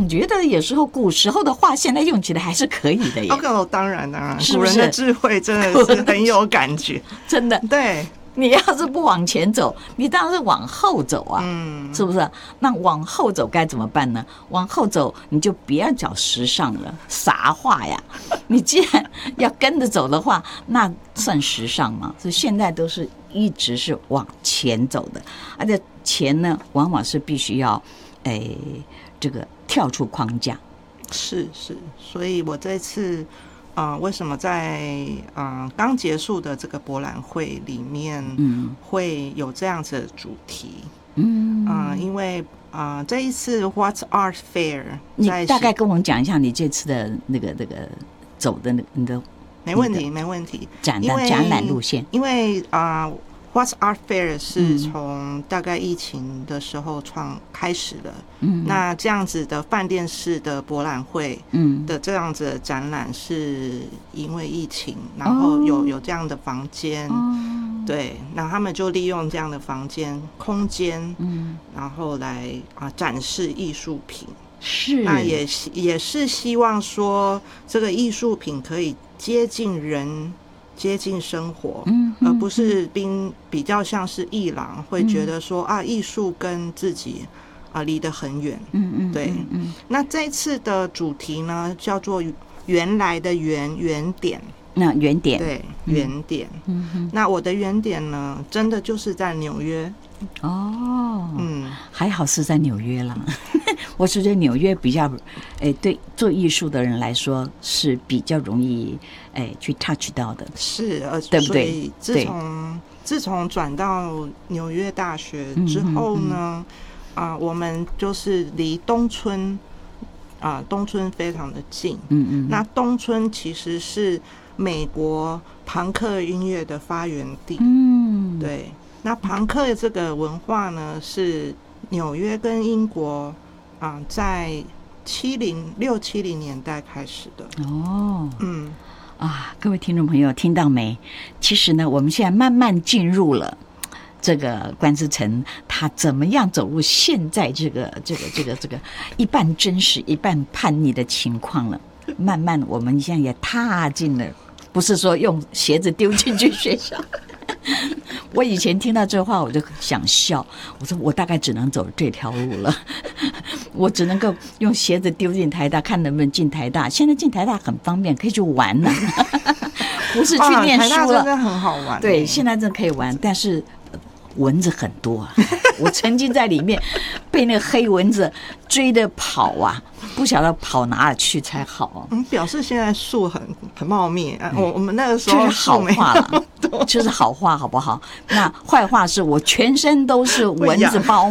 觉得有时候古时候的话，现在用起来还是可以的耶。 当然， 是不是？ 古人的智慧真的是很有感觉， 真的。 对， 你要是不往前走，你当然是往后走啊，是不是？那往后走该怎么办呢？往后走，你就别要讲时尚了，啥话呀？你既然要跟着走的话，那算时尚吗？所以现在都是一直是往前走的，而且前呢，往往是必须要，这个跳出框架。 是，所以我这次。为什么在刚结束的这个博览会里面，会有这样子的主题？因为这一次 What's Art Fair， 你大概跟我们讲一下你这次的那个走的你的没问题展览路线， 因为What's Art Fair 是从大概疫情的时候开始的，那这样子的饭店式的博览会的这样子的展览是因为疫情，然后有这样的房间，对，那他们就利用这样的房间空间，然后来展示艺术品， 是， 那也是希望说这个艺术品可以接近人。接近生活，而不是比较像是艺廊会觉得说艺术跟自己离得很远，对。那这次的主题呢叫做原来的原点， 那原点， 对，原点。那我的原点呢，真的就是在纽约。 还好是在纽约啦。我是觉得纽约比较，对做艺术的人来说是比较容易，去 touch 到的。 是， 对不对？ 所以自从转到纽约大学之后呢，我们就是离东村非常的近。那东村其实是美国朋克音乐的发源地。对。那朋克这个文化呢，是纽约跟英国在6、70年代开始的。 各位听众朋友听到没？其实呢，我们现在慢慢进入了这个关之诚他怎么样走入现在这个一半真实一半叛逆的情况了。慢慢我们现在也踏进了，不是说用鞋子丢进去学校。我以前听到这话我就想笑，我说我大概只能走这条路了，我只能够用鞋子丢进台大，看能不能进台大。现在进台大很方便，可以去玩了，不是去念书了。台大真的很好玩。 对，现在真的可以玩，但是蚊子很多啊。我曾经在里面被那个黑蚊子追着跑啊，不晓得跑哪里去才好。 表示现在树很茂密。我们那个时候就是好话了，就是好话，好不好？那坏话是我全身都是蚊子包。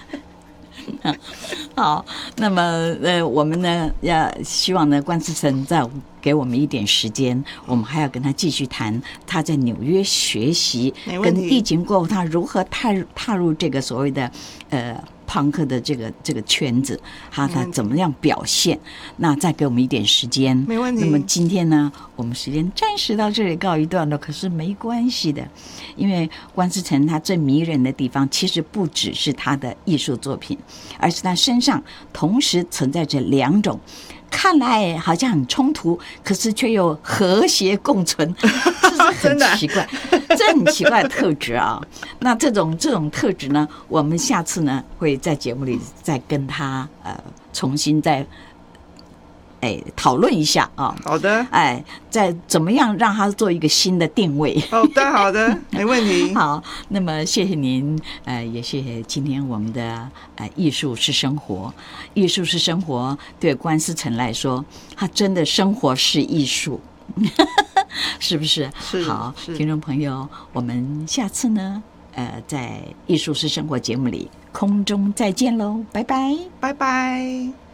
好，那么我们呢要希望呢关之诚再给我们一点时间，我们还要跟他继续谈他在纽约学习，跟疫情过后他如何踏入这个所谓的朋克的这个圈子，他怎么样表现？那再给我们一点时间， 没问题。 那么今天呢，我们时间暂时到这里告一段落，可是没关系的，因为关之诚他最迷人的地方，其实不只是他的艺术作品，而是他身上同时存在着两种。看来好像很冲突，可是却又和谐共存，这是很奇怪，这很奇怪的特质啊。那这种特质呢，我们下次呢会在节目里再跟他重新再讨论一下啊。 好的。 再怎么样让他做一个新的定位。 好的，没问题。 好，那么谢谢您，也谢谢今天我们的艺术是生活，艺术是生活，对关之诚来说，他真的生活是艺术，是不是？ 是。 好，听众朋友，我们下次呢，在艺术是生活节目里空中再见喽，拜拜， 拜拜。